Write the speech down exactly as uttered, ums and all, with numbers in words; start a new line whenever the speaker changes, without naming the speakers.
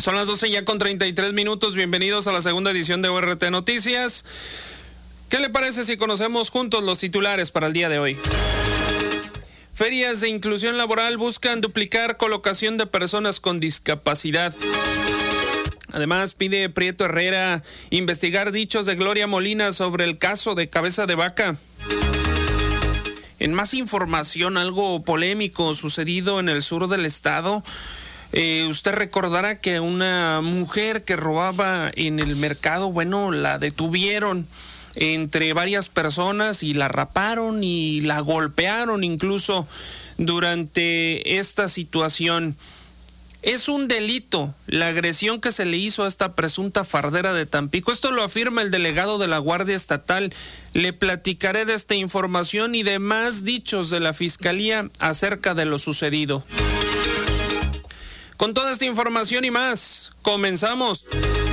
Son las doce ya con treinta y tres minutos. Bienvenidos a la segunda edición de O R T Noticias. ¿Qué le parece si conocemos juntos los titulares para el día de hoy? Ferias de inclusión laboral buscan duplicar colocación de personas con discapacidad. Además, pide Prieto Herrera investigar dichos de Gloria Molina sobre el caso de Cabeza de Vaca. En más información, algo polémico sucedido en el sur del estado. Eh, usted recordará que una mujer que robaba en el mercado, bueno, la detuvieron entre varias personas y la raparon y la golpearon incluso durante esta situación. Es un delito la agresión que se le hizo a esta presunta fardera de Tampico. Esto lo afirma el delegado de la Guardia Estatal. Le platicaré de esta información y demás dichos de la Fiscalía acerca de lo sucedido. Con toda esta información y más, comenzamos.